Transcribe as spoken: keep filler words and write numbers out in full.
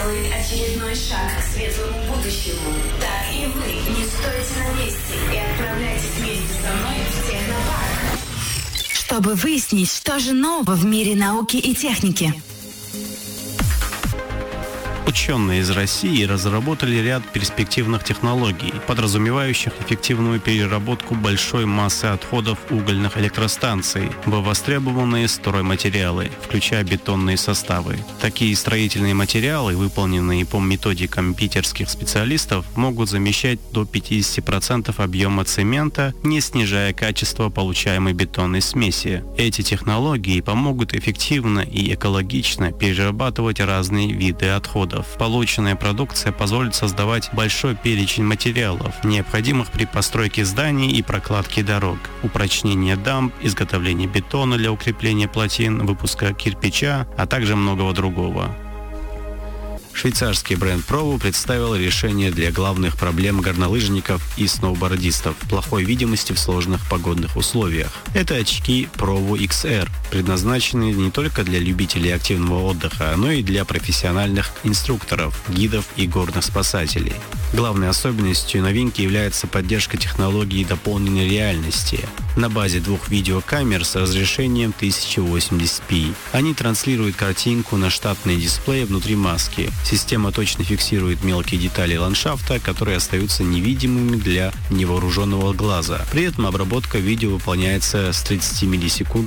делает очередной шаг к светлому будущему, так и вы не стойте на месте и отправляйтесь вместе со мной в технопарк, чтобы выяснить, что же нового в мире науки и техники. Ученые из России разработали ряд перспективных технологий, подразумевающих эффективную переработку большой массы отходов угольных электростанций в востребованные стройматериалы, включая бетонные составы. Такие строительные материалы, выполненные по методикам питерских специалистов, могут замещать до пятьдесят процентов объема цемента, не снижая качество получаемой бетонной смеси. Эти технологии помогут эффективно и экологично перерабатывать разные виды отходов. Полученная продукция позволит создавать большой перечень материалов, необходимых при постройке зданий и прокладке дорог, упрочнение дамб, изготовление бетона для укрепления плотин, выпуска кирпича, а также многого другого. Швейцарский бренд Provo представил решение для главных проблем горнолыжников и сноубордистов – плохой видимости в сложных погодных условиях. Это очки Provo икс эр, предназначенные не только для любителей активного отдыха, но и для профессиональных инструкторов, гидов и горных спасателей. Главной особенностью новинки является поддержка технологии дополненной реальности на базе двух видеокамер с разрешением тысяча восемьдесят пи. Они транслируют картинку на штатный дисплей внутри маски. Система точно фиксирует мелкие детали ландшафта, которые остаются невидимыми для невооруженного глаза. При этом обработка видео выполняется с тридцатью миллисекунд